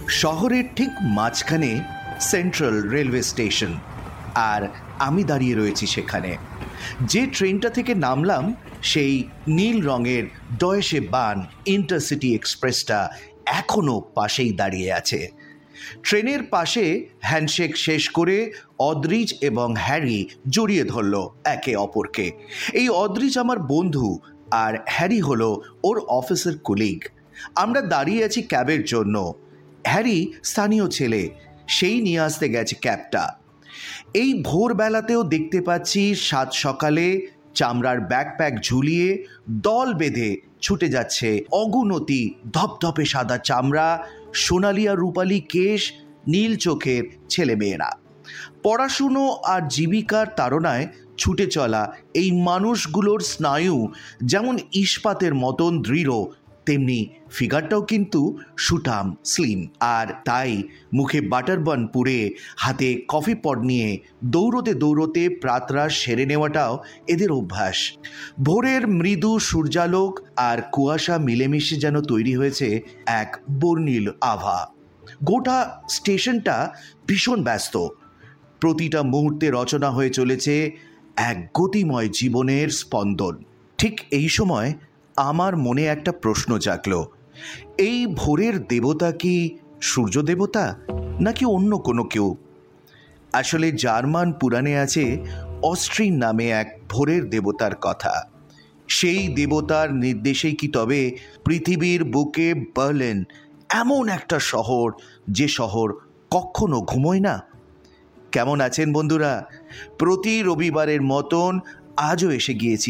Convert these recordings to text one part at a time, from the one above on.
শহরের ঠিক মাঝখানে সেন্ট্রাল রেলওয়ে স্টেশন, আর আমি দাঁড়িয়ে রয়েছি সেখানে। যে ট্রেনটা থেকে নামলাম সেই নীল রঙের ডয়েশে বান ইন্টারসিটি এক্সপ্রেসটা এখনও পাশেই দাঁড়িয়ে আছে। ট্রেনের পাশে হ্যান্ডশেক শেষ করে অদ্রিজ এবং হ্যারি জড়িয়ে ধরল একে অপরকে। এই অদ্রিজ আমার বন্ধু আর হ্যারি হলো ওর অফিসের কলিগ। আমরা দাঁড়িয়ে আছি ক্যাবের জন্য। হ্যারি স্থানীয় ছেলে, সেই নিয়ে আসতে গেছে ক্যাবটা। এই ভোরবেলাতেও দেখতে পাচ্ছি সাত সকালে চামড়ার ব্যাকপ্যাক ঝুলিয়ে দল বেঁধে ছুটে যাচ্ছে অগুনতি ধপধপে সাদা চামড়া, সোনালি আর রূপালি কেশ, নীল চোখের ছেলেমেয়েরা। পড়াশুনো আর জীবিকার তাড়নায় ছুটে চলা এই মানুষগুলোর স্নায়ু যেমন ইস্পাতের মতন দৃঢ়, তেমনি ফিগারটাও কিন্তু সুঠাম স্লিম। আর তাই মুখে বাটার বান পুড়ে হাতে কফি পট নিয়ে দৌড়তে দৌড়তে প্রাতরাশ সেরে নেওয়াটাও এদের অভ্যাস। ভোরের মৃদু সূর্যালোক আর কুয়াশা মিলেমিশে যেন তৈরি হয়েছে এক বর্ণিল আভা। গোটা স্টেশনটা ভীষণ ব্যস্ত। প্রতিটা মুহূর্তে রচনা হয়ে চলেছে এক গতিময় জীবনের স্পন্দন। ঠিক এই সময় আমার মনে একটা প্রশ্ন জাগলো, এই ভোরের দেবতা কি সূর্য দেবতা নাকি অন্য কোনো কেউ? আসলে জার্মান পুরাণে আছে অস্ট্রিন নামে এক ভোরের দেবতার কথা। সেই দেবতার নির্দেশেই কি তবে পৃথিবীর বুকে বার্লিন এমন একটা শহর, যে শহর কখনো ঘুমোয় না? কেমন আছেন বন্ধুরা? প্রতি রবিবারের মতন আজও এসে গিয়েছি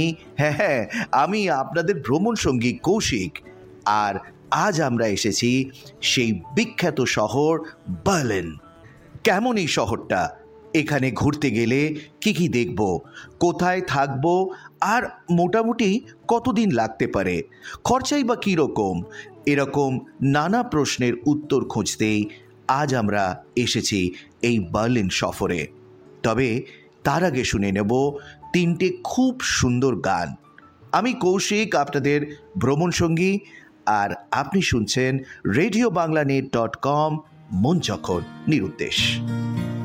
আমি আপনাদের ভ্রমণ সঙ্গী কৌশিক। আর আজ আমরা এসেছি সেই বিখ্যাত শহর বার্লিন। কেমন এই শহরটা? এখানে ঘুরতে গেলে কি কি দেখব, কোথায় থাকব, আর মোটামুটি কতদিন লাগতে পারে, খরচাই বা কীরকম, এরকম নানা প্রশ্নের উত্তর খুঁজতেই আজ আমরা এসেছি এই বার্লিন সফরে। তবে তার আগে শুনে নেব তিনটে খুব সুন্দর গান। আমি কৌশিক, আপনাদের ভ্রমণ সঙ্গী, আর আপনি শুনছেন রেডিও বাংলা net.com, মন যখন নিরুদ্দেশ।